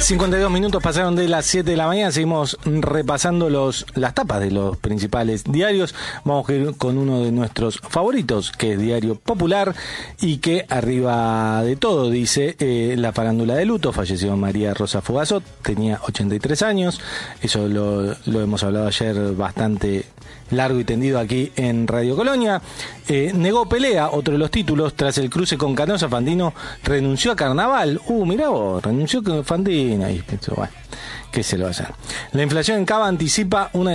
52 minutos pasaron de las 7 de la mañana. Seguimos repasando las tapas de los principales diarios. Vamos a ir con uno de nuestros favoritos, que es Diario Popular, y que arriba de todo dice la farándula de luto. Falleció María Rosa Fugazot, tenía 83 años. Eso lo hemos hablado ayer bastante largo y tendido aquí en Radio Colonia. Negó pelea, otro de los títulos. Tras el cruce con Canosa, Fantino renunció a Carnaval. Mirá vos, renunció con Fantino. Y pensó, bueno, ¿qué se lo va a hacer? La inflación en Cava anticipa una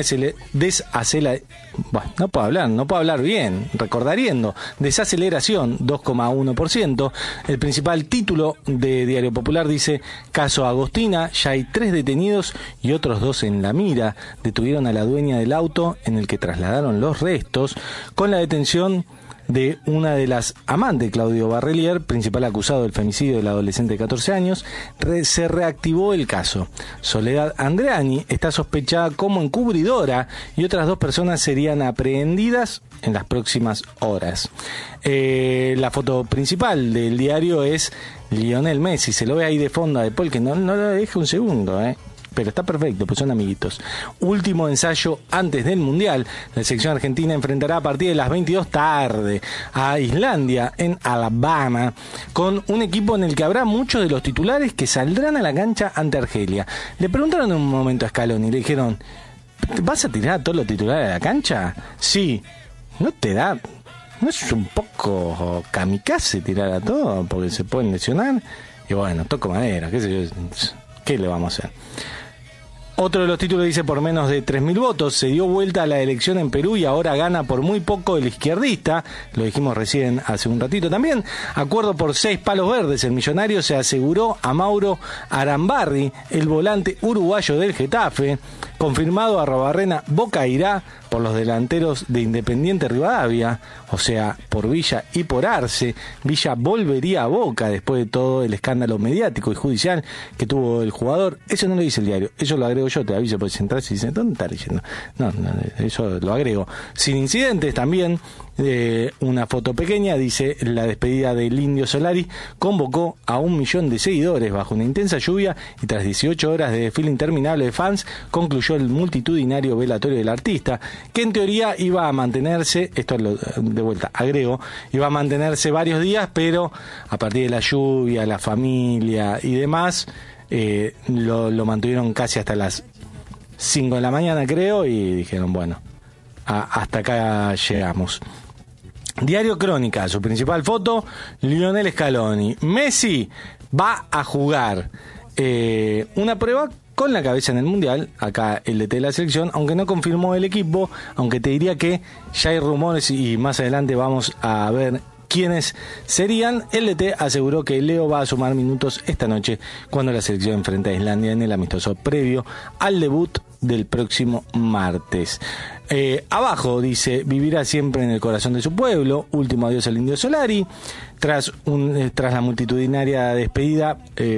bueno, no puedo hablar bien, recordariendo. Desaceleración, 2,1%. El principal título de Diario Popular dice: caso Agostina, ya hay 3 detenidos y otros 2 en la mira. Detuvieron a la dueña del auto en el que trasladaron los restos, con la detención de una de las amantes de Claudio Barrelier, principal acusado del femicidio del adolescente de 14 años. Se reactivó el caso. Soledad Andreani está sospechada como encubridora y otras 2 personas serían aprehendidas en las próximas horas. La foto principal del diario es Lionel Messi. Se lo ve ahí de fondo de Paul, que no lo deje un segundo, pero está perfecto, pues son amiguitos. Último ensayo antes del Mundial. La selección argentina enfrentará a partir de las 22 tarde a Islandia en Alabama, con un equipo en el que habrá muchos de los titulares que saldrán a la cancha ante Argelia. Le preguntaron en un momento a Scaloni, le dijeron: ¿vas a tirar a todos los titulares a la cancha? Sí. ¿No te da? ¿No es un poco kamikaze tirar a todos? Porque se pueden lesionar. Y bueno, toco madera, qué sé yo, ¿qué le vamos a hacer? Otro de los títulos dice: por menos de 3.000 votos se dio vuelta a la elección en Perú y ahora gana por muy poco el izquierdista. Lo dijimos recién hace un ratito también. Acuerdo por 6 palos verdes. El millonario se aseguró a Mauro Arambarri, el volante uruguayo del Getafe. Confirmado a Arrobarrena, Boca irá por los delanteros de Independiente Rivadavia, o sea, por Villa y por Arce. Villa volvería a Boca después de todo el escándalo mediático y judicial que tuvo el jugador. Eso no lo dice el diario, eso lo agrego yo, te aviso, porque si entras y dicen: ¿dónde está leyendo? No, eso lo agrego. Sin incidentes también. Una foto pequeña dice: la despedida del Indio Solari convocó a 1 millón de seguidores bajo una intensa lluvia y tras 18 horas de desfile interminable de fans concluyó el multitudinario velatorio del artista, que en teoría iba a mantenerse, esto de vuelta agrego, iba a mantenerse varios días, pero a partir de la lluvia, la familia y demás, lo mantuvieron casi hasta las 5 de la mañana, creo, y dijeron: bueno, hasta acá llegamos. Diario Crónica, su principal foto: Lionel Scaloni. Messi va a jugar una prueba con la cabeza en el Mundial, acá el DT de la selección, aunque no confirmó el equipo, aunque te diría que ya hay rumores y más adelante vamos a ver quiénes serían. El DT aseguró que Leo va a sumar minutos esta noche cuando la selección enfrenta a Islandia en el amistoso previo al debut del próximo martes. Abajo dice: vivirá siempre en el corazón de su pueblo. Último adiós al Indio Solari. Tras la multitudinaria despedida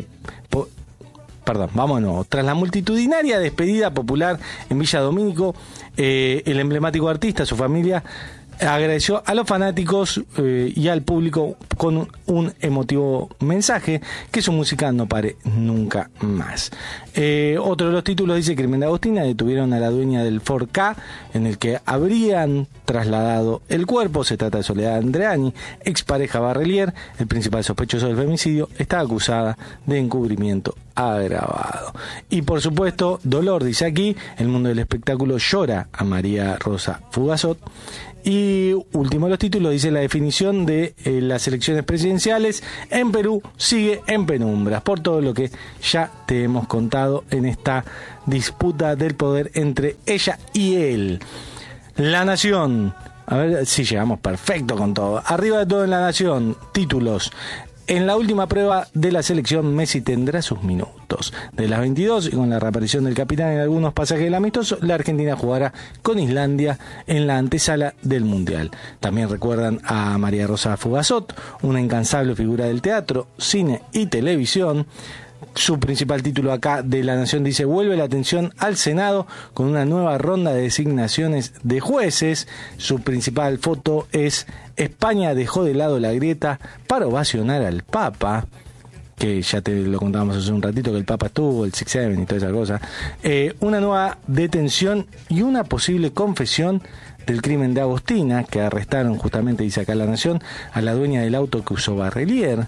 Tras la multitudinaria despedida popular en Villa Domínico, el emblemático artista, su familia, agradeció a los fanáticos y al público con un emotivo mensaje: que su música no pare nunca más. Otro de los títulos dice: crimen de Agostina, detuvieron a la dueña del Ford K en el que habrían trasladado el cuerpo. Se trata de Soledad Andreani, expareja Barrelier. El principal sospechoso del femicidio está acusada de encubrimiento agravado. Y por supuesto, dolor, dice aquí: el mundo del espectáculo llora a María Rosa Fugazot. Y último de los títulos dice: la definición de las elecciones presidenciales en Perú sigue en penumbras, por todo lo que ya te hemos contado en esta disputa del poder entre ella y él. La Nación, a ver si llegamos perfecto con todo. Arriba de todo en La Nación, títulos: en la última prueba de la selección, Messi tendrá sus minutos. De las 22, y con la reaparición del capitán en algunos pasajes del amistoso, la Argentina jugará con Islandia en la antesala del Mundial. También recuerdan a María Rosa Fugazot, una incansable figura del teatro, cine y televisión. Su principal título acá de La Nación dice: vuelve la atención al Senado con una nueva ronda de designaciones de jueces. Su principal foto es: España dejó de lado la grieta para ovacionar al Papa. que ya te lo contábamos hace un ratito, que el Papa estuvo, el 6-7 y toda esa cosa. Una nueva detención y una posible confesión del crimen de Agostina, que arrestaron justamente, dice acá La Nación, a la dueña del auto que usó Barrelier.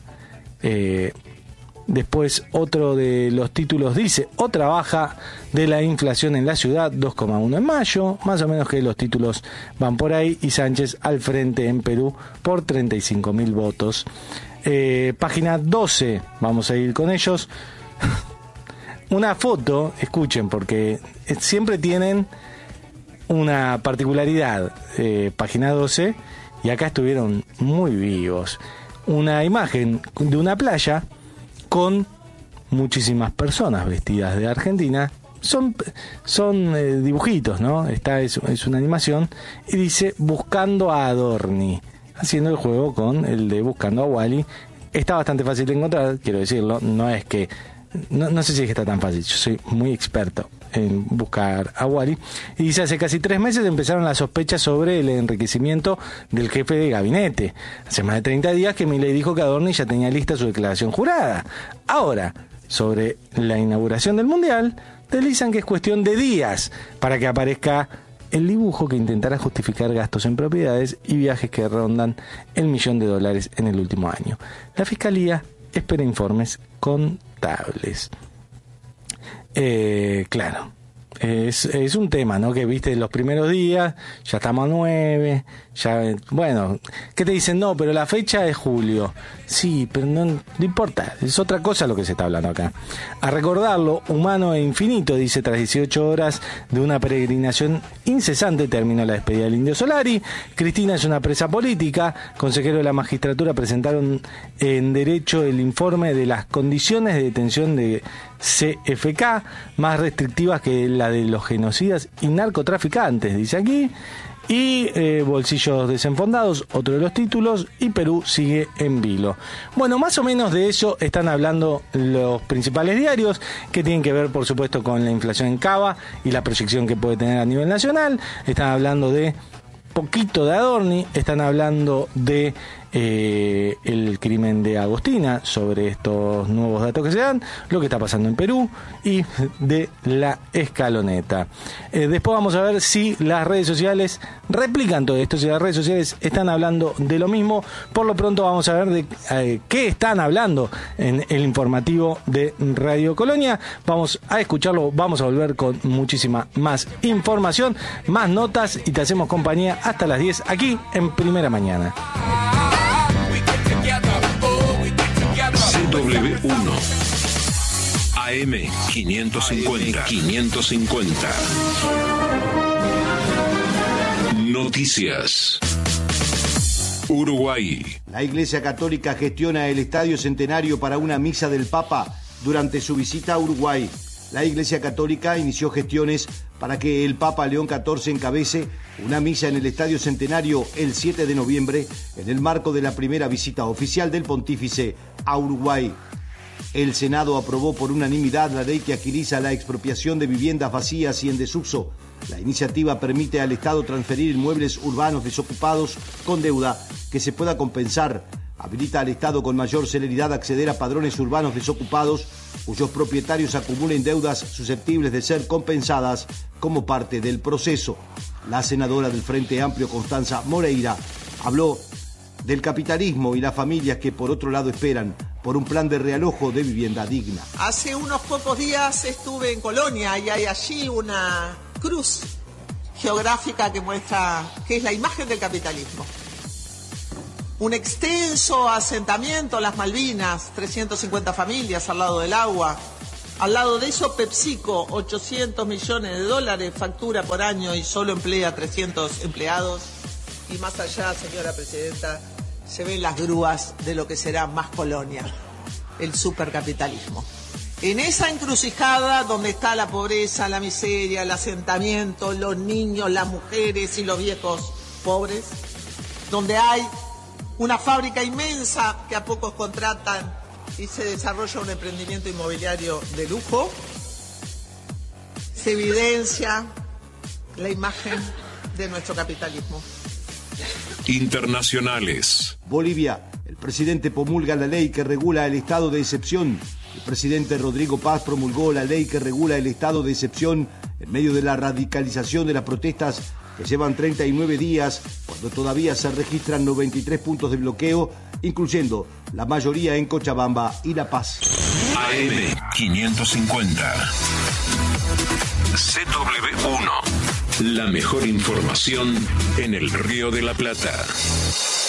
Después otro de los títulos dice, otra baja de la inflación en la ciudad, 2,1 en mayo, más o menos que los títulos van por ahí, y Sánchez al frente en Perú por 35.000 votos. Página 12, vamos a ir con ellos. Una foto, escuchen, porque siempre tienen una particularidad, página 12, y acá estuvieron muy vivos. Una imagen de una playa con muchísimas personas vestidas de Argentina. Son dibujitos, ¿no? Es una animación, y dice buscando a Adorni, haciendo el juego con el de buscando a Wally. Está bastante fácil de encontrar, quiero decirlo, no es que no sé si es que está tan fácil, yo soy muy experto en buscar a Wally. Y dice, hace casi 3 meses empezaron las sospechas sobre el enriquecimiento del jefe de gabinete. Hace más de 30 días que Milei dijo que Adorni ya tenía lista su declaración jurada. Ahora, sobre la inauguración del Mundial, deslizan que es cuestión de días para que aparezca el dibujo que intentará justificar gastos en propiedades y viajes que rondan el $1.000.000 en el último año. La Fiscalía espera informes contables. Claro, es un tema, ¿no? Que viste los primeros días, ya estamos a 9, ya, bueno, ¿qué te dicen? No, pero la fecha es julio. Sí, pero no importa, es otra cosa lo que se está hablando acá. A recordarlo, humano e infinito, dice, tras 18 horas de una peregrinación incesante, terminó la despedida del Indio Solari. Cristina es una presa política. Consejero de la magistratura presentaron en Derecho el informe de las condiciones de detención de CFK, más restrictivas que la de los genocidas y narcotraficantes, dice aquí. Y bolsillos desenfondados, otro de los títulos, y Perú sigue en vilo. Bueno, más o menos de eso están hablando los principales diarios, que tienen que ver, por supuesto, con la inflación en Cava y la proyección que puede tener a nivel nacional. Están hablando de poquito de Adorni, están hablando de el crimen de Agostina, sobre estos nuevos datos que se dan, lo que está pasando en Perú y de la escaloneta. Después vamos a ver si las redes sociales replican todo esto, si las redes sociales están hablando de lo mismo. Por lo pronto vamos a ver de qué están hablando en el informativo de Radio Colonia. Vamos a escucharlo, vamos a volver con muchísima más información, más notas, y te hacemos compañía hasta las 10 aquí en Primera Mañana. CW1 AM 550 Noticias. Uruguay. La Iglesia Católica gestiona el Estadio Centenario para una misa del Papa durante su visita a Uruguay. La Iglesia Católica inició gestiones para que el Papa León XIV encabece una misa en el Estadio Centenario el 7 de noviembre en el marco de la primera visita oficial del pontífice a Uruguay. El Senado aprobó por unanimidad la ley que agiliza la expropiación de viviendas vacías y en desuso. La iniciativa permite al Estado transferir inmuebles urbanos desocupados con deuda que se pueda compensar. Habilita al Estado con mayor celeridad a acceder a padrones urbanos desocupados cuyos propietarios acumulen deudas susceptibles de ser compensadas como parte del proceso. La senadora del Frente Amplio, Constanza Moreira, habló del capitalismo y las familias que por otro lado esperan por un plan de realojo de vivienda digna. Hace unos pocos días estuve en Colonia y hay allí una cruz geográfica que muestra que es la imagen del capitalismo. Un extenso asentamiento, las Malvinas, 350 familias al lado del agua. Al lado de eso, PepsiCo, $800 millones, factura por año y solo emplea 300 empleados. Y más allá, señora presidenta, se ven las grúas de lo que será más Colonia, el supercapitalismo. En esa encrucijada donde está la pobreza, la miseria, el asentamiento, los niños, las mujeres y los viejos pobres, donde hay una fábrica inmensa que a pocos contratan y se desarrolla un emprendimiento inmobiliario de lujo, se evidencia la imagen de nuestro capitalismo. Internacionales. Bolivia El presidente promulga la ley que regula el estado de excepción. El presidente Rodrigo Paz promulgó la ley que regula el estado de excepción en medio de la radicalización de las protestas que llevan 39 días, cuando todavía se registran 93 puntos de bloqueo, incluyendo la mayoría en Cochabamba y La Paz. AM 550. CW1. La mejor información en el Río de la Plata.